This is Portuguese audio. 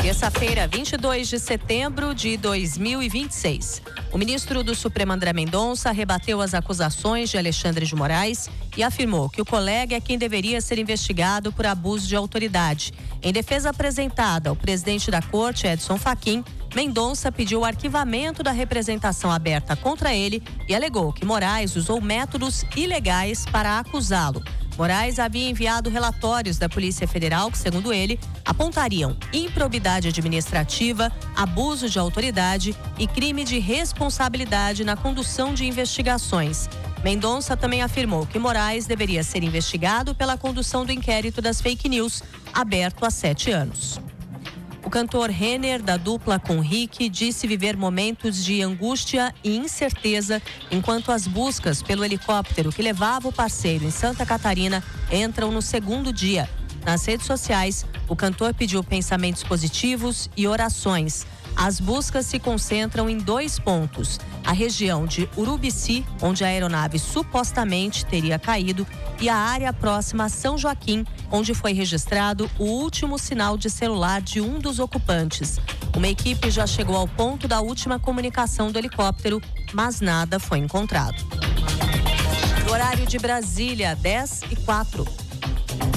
Terça-feira, 22 de setembro de 2026. O ministro do Supremo, André Mendonça, rebateu as acusações de Alexandre de Moraes e afirmou que o colega é quem deveria ser investigado por abuso de autoridade. Em defesa apresentada ao presidente da Corte, Edson Fachin, Mendonça pediu o arquivamento da representação aberta contra ele e alegou que Moraes usou métodos ilegais para acusá-lo. Moraes havia enviado relatórios da Polícia Federal que, segundo ele, apontariam improbidade administrativa, abuso de autoridade e crime de responsabilidade na condução de investigações. Mendonça também afirmou que Moraes deveria ser investigado pela condução do inquérito das fake news, aberto há 7 anos. O cantor Renner, da dupla com Rick, disse viver momentos de angústia e incerteza enquanto as buscas pelo helicóptero que levava o parceiro em Santa Catarina entram no segundo dia. Nas redes sociais, o cantor pediu pensamentos positivos e orações. As buscas se concentram em 2 pontos: a região de Urubici, onde a aeronave supostamente teria caído, e a área próxima a São Joaquim, onde foi registrado o último sinal de celular de um dos ocupantes. Uma equipe já chegou ao ponto da última comunicação do helicóptero, mas nada foi encontrado. No horário de Brasília, 10h04.